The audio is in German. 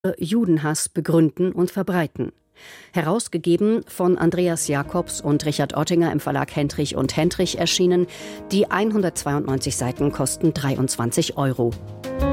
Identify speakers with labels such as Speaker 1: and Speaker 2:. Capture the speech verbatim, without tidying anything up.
Speaker 1: Judenhass begründen und verbreiten. Herausgegeben von Andreas Jacobs und Richard Ottinger im Verlag Hendrich und Hendrich erschienen. Die hundertzweiundneunzig Seiten kosten dreiundzwanzig Euro.